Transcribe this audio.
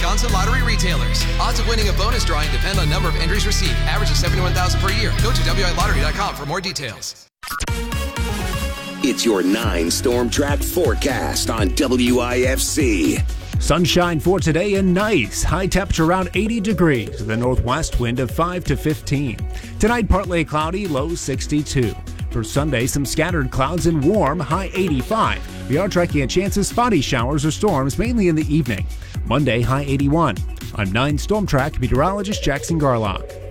Johnson Lottery Retailers. Odds of winning a bonus drawing depend on number of entries received. Average of 71,000 per year. Go to WILottery.com for more details. It's your 9 Storm Track forecast on WIFC. Sunshine for today and nice. High temperature around 80 degrees with a northwest wind of 5 to 15. Tonight, partly cloudy, low 62. For Sunday, some scattered clouds and warm, high 85. We are tracking a chance of spotty showers or storms, mainly in the evening. Monday, high 81. I'm 9 Storm Track meteorologist Jackson Garlock.